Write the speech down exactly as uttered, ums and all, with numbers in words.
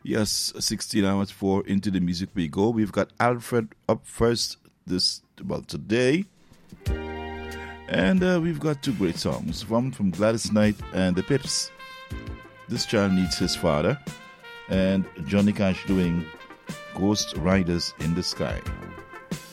Yes, sixteen hours for Into the Music we go. We've got Alfred up first this well today. And uh, we've got two great songs. One from Gladys Knight and the Pips. This child needs his father. And Johnny Cash doing Ghost Riders in the Sky.